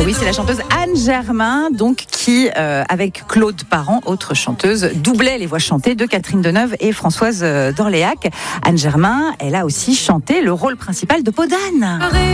Oui, c'est la chanteuse Anne Germain, donc qui, avec Claude Parent, autre chanteuse, doublait les voix chantées de Catherine Deneuve et Françoise d'Orléac. Anne Germain, elle a aussi chanté le rôle principal de Peau d'âne.